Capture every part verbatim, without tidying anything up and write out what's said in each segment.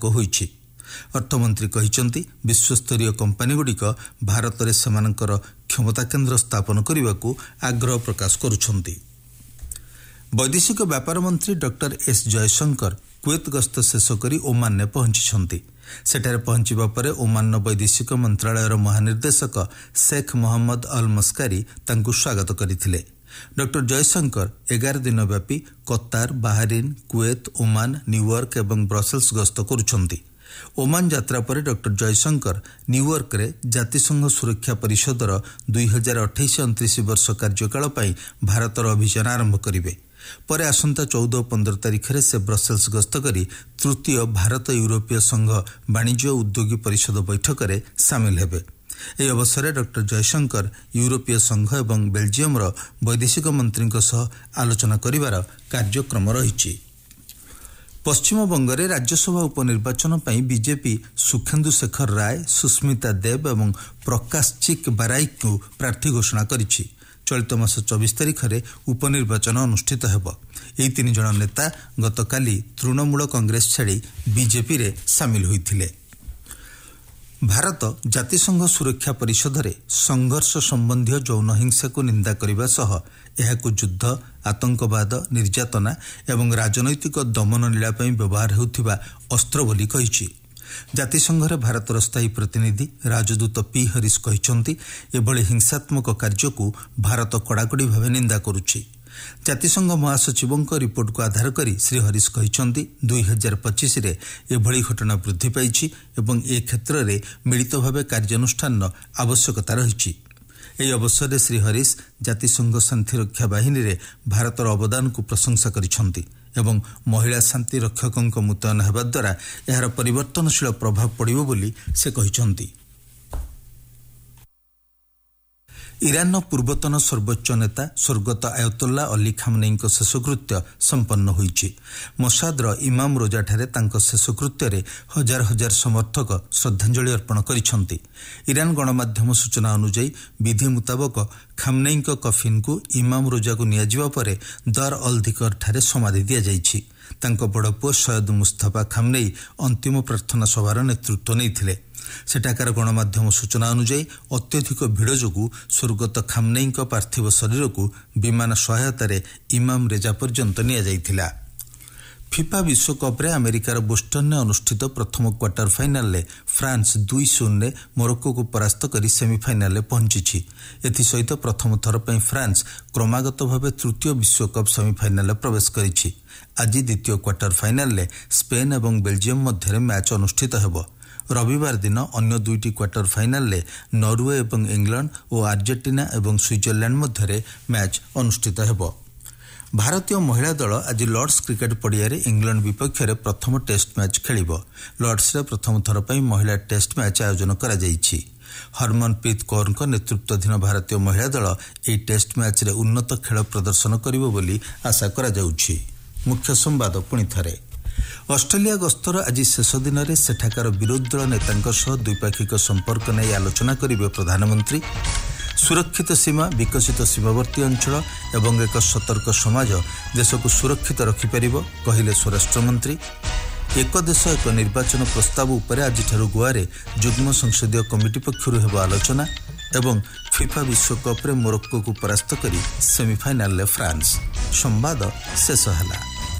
ହୋଇଛି। ଅର୍ଥମନ୍ତ୍ରୀ କହିଛନ୍ତି ବିଶ୍ୱସ୍ତରୀୟ କମ୍ପାନୀଗୁଡ଼ିକ ଭାରତରେ ସେମାନଙ୍କର କ୍ଷମତା କେନ୍ଦ୍ର ସ୍ଥାପନ କରିବାକୁ ଆଗ୍ରହ ପ୍ରକାଶ କରୁଛନ୍ତି। ବୈଦେଶିକ ବ୍ୟାପାର ମନ୍ତ୍ରୀ ଡକ୍ଟର ଏସ୍ ଜୟଶଙ୍କର କୁଏତ ଗସ୍ତ ଶେଷ କରି ଓମାନରେ ପହଞ୍ଚିଛନ୍ତି। ସେଠାରେ ପହଞ୍ଚିବା ପରେ ଓମାନର ବୈଦେଶିକ ମନ୍ତ୍ରଣାଳୟର ମହାନିର୍ଦ୍ଦେଶକ ଶେଖ ମହମ୍ମଦ ଅଲ ମସ୍କାରୀ ତାଙ୍କୁ ସ୍ୱାଗତ କରିଥିଲେ। ଡକ୍ଟର ଜୟଶଙ୍କର ଏଗାର ଦିନ ବ୍ୟାପୀ Qatar, Bahrain, Kuwait, Oman, New York ଏବଂ ବ୍ରସେଲ୍ସ ଗସ୍ତ କରୁଛନ୍ତି। ଓମାନ ଯାତ୍ରା ପରେ ଡକ୍ଟର ଜୟଶଙ୍କର ନ୍ୟୁୟର୍କରେ ଜାତିସଂଘ ସୁରକ୍ଷା ପରିଷଦର ଦୁଇ ହଜାର ଅଠେଇଶ ଅଣତିରିଶ ବର୍ଷ କାର୍ଯ୍ୟକାଳ ପାଇଁ ଭାରତର ଅଭିଯାନ ଆରମ୍ଭ କରିବେ। ପରେ ଆସନ୍ତା ଚଉଦ ଓ ପନ୍ଦର ତାରିଖରେ ସେ ବ୍ରସେଲ୍ସ ଗସ୍ତ କରି ତୃତୀୟ ଭାରତ ୟୁରୋପୀୟ ସଂଘ ବାଣିଜ୍ୟ ଓ ଉଦ୍ୟୋଗୀ ପରିଷଦ ବୈଠକରେ ସାମିଲ ହେବେ। ଏହି ଅବସରରେ ଡକ୍ଟର ଜୟଶଙ୍କର ୟୁରୋପୀୟ ସଂଘ ଏବଂ ବେଲଜିୟମର ବୈଦେଶିକ ମନ୍ତ୍ରୀଙ୍କ ସହ ଆଲୋଚନା କରିବାର କାର୍ଯ୍ୟକ୍ରମ ରହିଛି। ପଶ୍ଚିମବଙ୍ଗରେ ରାଜ୍ୟସଭା ଉପନିର୍ବାଚନ ପାଇଁ ବିଜେପି ସୁଖେନ୍ଦୁ ଶେଖର ରାୟ, ସୁସ୍ମିତା ଦେବ ଏବଂ ପ୍ରକାଶ ଚିକ୍ ବାରାଇକଙ୍କୁ ପ୍ରାର୍ଥୀ ଘୋଷଣା କରିଛି। ଚଳିତ ମାସ ଚବିଶ ତାରିଖରେ ଉପନିର୍ବାଚନ ଅନୁଷ୍ଠିତ ହେବ। ଏହି ତିନି ଜଣ ନେତା ଗତକାଲି ତୃଣମୂଳ କଂଗ୍ରେସ ଛାଡ଼ି ବିଜେପିରେ ସାମିଲ ହୋଇଥିଲେ। ଭାରତ ଜାତିସଂଘ ସୁରକ୍ଷା ପରିଷଦରେ ସଂଘର୍ଷ ସମ୍ବନ୍ଧୀୟ ଯୌନ ହିଂସାକୁ ନିନ୍ଦା କରିବା ସହ ଏହାକୁ ଯୁଦ୍ଧ, ଆତଙ୍କବାଦ, ନିର୍ଯାତନା ଏବଂ ରାଜନୈତିକ ଦମନଲୀଳା ପାଇଁ ବ୍ୟବହାର ହେଉଥିବା ଅସ୍ତ୍ର ବୋଲି କହିଛି। ଜାତିସଂଘରେ ଭାରତର ସ୍ଥାୟୀ ପ୍ରତିନିଧି ରାଜଦୂତ ପି ହରିଶ କହିଛନ୍ତି ଏଭଳି ହିଂସାତ୍ମକ କାର୍ଯ୍ୟକୁ ଭାରତ କଡ଼ାକଡ଼ି ଭାବେ ନିନ୍ଦା କରୁଛି। ଜାତିସଂଘ ମହାସଚିବଙ୍କ ରିପୋର୍ଟକୁ ଆଧାର କରି ଶ୍ରୀ ହରିଶ କହିଛନ୍ତି ଦୁଇ ହଜାର ପଚିଶରେ ଏଭଳି ଘଟଣା ବୃଦ୍ଧି ପାଇଛି ଏବଂ ଏ କ୍ଷେତ୍ରରେ ମିଳିତ ଭାବେ କାର୍ଯ୍ୟାନୁଷ୍ଠାନର ଆବଶ୍ୟକତା ରହିଛି। ଏହି ଅବସରରେ ଶ୍ରୀ ହରିଶ ଜାତିସଂଘ ଶାନ୍ତିରକ୍ଷା ବାହିନୀରେ ଭାରତର ଅବଦାନକୁ ପ୍ରଶଂସା କରିଛନ୍ତି ଏବଂ ମହିଳା ଶାନ୍ତି ରକ୍ଷକଙ୍କ ମୁତୟନ ହେବା ଦ୍ୱାରା ଏହାର ପରିବର୍ତ୍ତନଶୀଳ ପ୍ରଭାବ ପଡ଼ିବ ବୋଲି ସେ କହିଛନ୍ତି। ଇରାନର ପୂର୍ବତନ ସର୍ବୋଚ୍ଚ ନେତା ସ୍ୱର୍ଗତ ଆୟତୋଲ୍ଲା ଅଲି ଖାମନେଇଙ୍କ ଶେଷକୃତ୍ୟ ସମ୍ପନ୍ନ ହୋଇଛି। ମୋସାଦର ଇମାମ ରୋଜାଠାରେ ତାଙ୍କ ଶେଷକୃତ୍ୟରେ ହଜାର ହଜାର ସମର୍ଥକ ଶ୍ରଦ୍ଧାଞ୍ଜଳି ଅର୍ପଣ କରିଛନ୍ତି। ଇରାନ ଗଣମାଧ୍ୟମ ସୂଚନା ଅନୁଯାୟୀ ବିଧି ମୁତାବକ ଖାମନେଇଙ୍କ କଫିନ୍କୁ ଇମାମ ରୋଜାକୁ ନିଆଯିବା ପରେ ଦର ଅଲ ଧିକରଠାରେ ସମାଧି ଦିଆଯାଇଛି। ତାଙ୍କ ବଡ଼ ପୁଅ ସୟଦ ମୁସ୍ତାଫା ଖାମନେଇ ଅନ୍ତିମ ପ୍ରାର୍ଥନା ସଭାର ନେତୃତ୍ୱ ନେଇଥିଲେ। ସେଠାକାର ଗଣମାଧ୍ୟମ ସୂଚନା ଅନୁଯାୟୀ ଅତ୍ୟଧିକ ଭିଡ଼ ଯୋଗୁଁ ସ୍ୱର୍ଗତ ଖାମନେଇଙ୍କ ପାର୍ଥିବ ଶରୀରକୁ ବିମାନ ସହାୟତାରେ ଇମାମ ରେଜା ପର୍ଯ୍ୟନ୍ତ ନିଆଯାଇଥିଲା। ଫିଫା ବିଶ୍ୱକପ୍ରେ ଆମେରିକାର ବୋଷ୍ଟନରେ ଅନୁଷ୍ଠିତ ପ୍ରଥମ କ୍ୱାର୍ଟର ଫାଇନାଲରେ ଫ୍ରାନ୍ସ ଦୁଇ ଶୂନରେ ମୋରୋକୋକୁ ପରାସ୍ତ କରି ସେମିଫାଇନାଲରେ ପହଞ୍ଚିଛି। ଏଥିସହିତ ପ୍ରଥମ ଥର ପାଇଁ ଫ୍ରାନ୍ସ କ୍ରମାଗତ ଭାବେ ତୃତୀୟ ବିଶ୍ୱକପ୍ ସେମିଫାଇନାଲରେ ପ୍ରବେଶ କରିଛି। ଆଜି ଦ୍ୱିତୀୟ କ୍ୱାର୍ଟର ଫାଇନାଲରେ ସ୍ପେନ୍ ଏବଂ ବେଲଜିୟମ ମଧ୍ୟରେ ମ୍ୟାଚ୍ ଅନୁଷ୍ଠିତ ହେବ। ରବିବାର ଦିନ ଅନ୍ୟ ଦୁଇଟି କ୍ୱାର୍ଟର ଫାଇନାଲରେ ନରୱେ ଏବଂ ଇଂଲଣ୍ଡ ଓ ଆର୍ଜେଣ୍ଟିନା ଏବଂ ସୁଇଜରଲ୍ୟାଣ୍ଡ ମଧ୍ୟରେ ମ୍ୟାଚ୍ ଅନୁଷ୍ଠିତ ହେବ। ଭାରତୀୟ ମହିଳା ଦଳ ଆଜି ଲର୍ଡସ କ୍ରିକେଟ ପଡ଼ିଆରେ ଇଂଲଣ୍ଡ ବିପକ୍ଷରେ ପ୍ରଥମ ଟେଷ୍ଟ ମ୍ୟାଚ୍ ଖେଳିବ। ଲର୍ଡସରେ ପ୍ରଥମ ଥର ପାଇଁ ମହିଳା ଟେଷ୍ଟ ମ୍ୟାଚ୍ ଆୟୋଜନ କରାଯାଇଛି। ହରମନପ୍ରୀତ କୌରଙ୍କ ନେତୃତ୍ୱାଧୀନ ଭାରତୀୟ ମହିଳା ଦଳ ଏହି ଟେଷ୍ଟ ମ୍ୟାଚ୍ରେ ଉନ୍ନତ ଖେଳ ପ୍ରଦର୍ଶନ କରିବ ବୋଲି ଆଶା କରାଯାଉଛି। ମୁଖ୍ୟ ସମ୍ବାଦ ପୁଣି ଥରେ। ଅଷ୍ଟ୍ରେଲିଆ ଗସ୍ତର ଆଜି ଶେଷ ଦିନରେ ସେଠାକାର ବିରୋଧୀ ଦଳ ନେତାଙ୍କ ସହ ଦ୍ୱିପାକ୍ଷିକ ସମ୍ପର୍କ ନେଇ ଆଲୋଚନା କରିବେ ପ୍ରଧାନମନ୍ତ୍ରୀ। ସୁରକ୍ଷିତ ସୀମା, ବିକଶିତ ସୀମାବର୍ତ୍ତୀ ଅଞ୍ଚଳ ଏବଂ ଏକ ସତର୍କ ସମାଜ ଦେଶକୁ ସୁରକ୍ଷିତ ରଖିପାରିବ, କହିଲେ ସ୍ୱରାଷ୍ଟ୍ରମନ୍ତ୍ରୀ। ଏକ ଦେଶ ଏକ ନିର୍ବାଚନ ପ୍ରସ୍ତାବ ଉପରେ ଆଜିଠାରୁ ଗୋଆରେ ଯୁଗ୍ମ ସଂସଦୀୟ କମିଟି ପକ୍ଷରୁ ହେବ ଆଲୋଚନା ଏବଂ ଫିଫା ବିଶ୍ୱକପ୍ରେ ମୋରୋକୋକୁ ପରାସ୍ତ କରି ସେମିଫାଇନାଲରେ ଫ୍ରାନ୍ସ। ସମ୍ବାଦ ଶେଷ ହେଲା।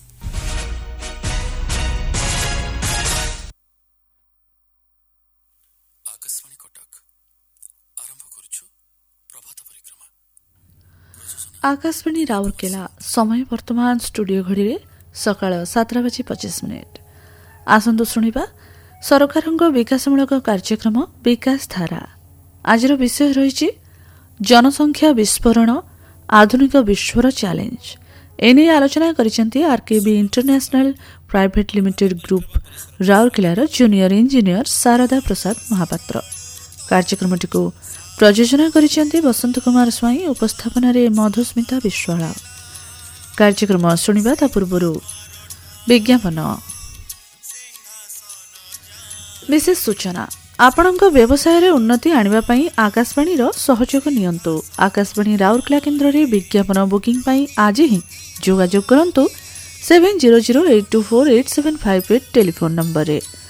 आकाशवाणी राउरकेला समय वर्तमान स्टूडियो घड़ी सकाळ सातटा बाजी पचिश मिनिट। आसंतु शुणिबा सरकारଙ୍କ विकासमूलक कार्यक्रम विकास धारा। आजिर विषय रही जनसंख्या विस्फोरण आधुनिक विश्वर चैलेंज। एने आलोचना करिसेंती RKB international private limited group राउरकेलार junior engineer Sharda प्रसाद महापात्र। कार्यक्रमटी को प्रयोजना करिसेंती बसंत कुमार स्वाई, उपस्थापन मधुस्मिता विश्वाल। कार्यक्रम शुणिबा ता पूर्व विज्ञापन। विशेष सूचना आपणक व्यवसाय उन्नति आनिबा पई आकाशवाणी रो सहयोग नियंतु। आकाशवाणी राउरकेला केन्द्र रे विज्ञापन बुकिंग पई आज ही जोगाजोग करंतु seven zero zero eight to four eight seven five eight telephone number रे।